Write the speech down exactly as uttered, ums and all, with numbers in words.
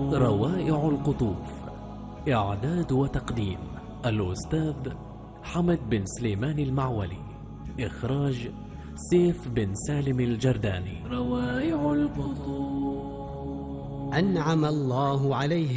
روائع القطوف. إعداد وتقديم الأستاذ حمد بن سليمان المعولي. إخراج سيف بن سالم الجرداني. روائع القطوف. أنعم الله عليه